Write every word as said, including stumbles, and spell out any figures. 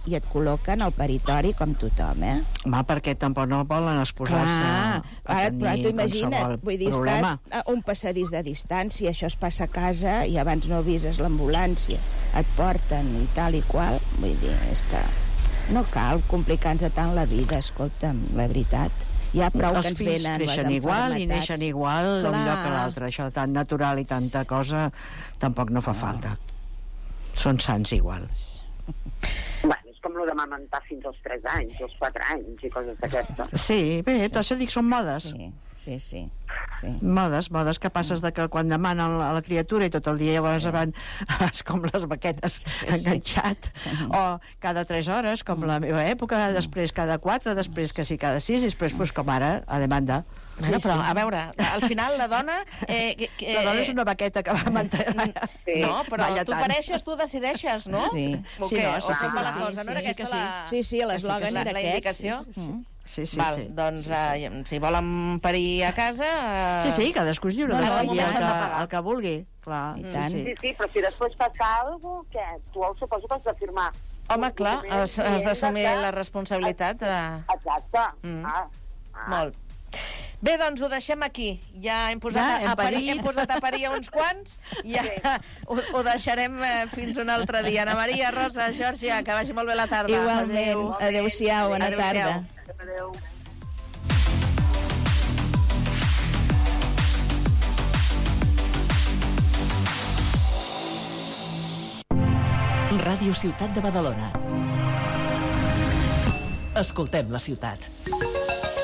i et col·loquen al peritori com tothom, eh? Home, perquè tampoc no volen exposar-se a ara, tenir però tu imagina't, qualsevol vull dir, problema. estàs a un passadís de distància, això es passa a casa i abans no avises l'ambulància, et porten i tal i qual, vull dir, és que no cal complicar-nos tant la vida, escolta'm, la veritat. Hi ha prou que ens venen les Els fills creixen igual i neixen igual Clar. un lloc que l'altre. Això tan natural i tanta cosa tampoc no fa no. falta. Són sants igual. Bueno, és com el d'amamentar fins als tres anys, als quatre anys i coses d'aquestes. Sí, bé, Sí. per això dic, són modes. Sí, sí, sí. sí. Modes, modes que passes de que quan demanen a la criatura i tot el dia llavors Sí. van és com les baquetes enganxat, Sí. o cada tres hores, com la meva època, després cada quatre, després que sí cada sis, i després pues, com ara, a demanda. Bueno, Sí, però, sí. a veure, al final la dona... Eh, que, que, La dona és una baqueta que va mantenir. Sí. No, però Balla tu tant. pareixes, tu decideixes, no? Sí. O Sí, què? no, sí, o sí, com va sí, la sí, cosa? sí, no era sí, aquesta que la... Sí, sí, l'eslògan la, era la aquest. indicació? Sí. Mm. Sí, sí, Val, sí. doncs sí, sí. eh, si volen parir a casa... Eh... Sí, sí, cadascú és lliure No, de no, escollir no el, s'han que, de pagar. el que vulgui. Clar, I sí, tant. sí. Sí, sí, però si després passa alguna cosa, què? Tu el suposo que has de firmar. Home, un clar, document has, has dient d'assumir que- la responsabilitat de... Exacte. Mm. Ah, ah. Molt. Bé, doncs ho deixem aquí. Ja hem posat, Ja, a, hem a parir, parit. hem posat a parir uns quants. Ja ho, ho deixarem eh, fins un altre dia. Ana Maria, Rosa, Geòrgia, que vagi molt bé la tarda. Igualment. Adéu-siau, bona Adéu-siau. tarda. Adéu. Ràdio Ciutat de Badalona. Escoltem la ciutat.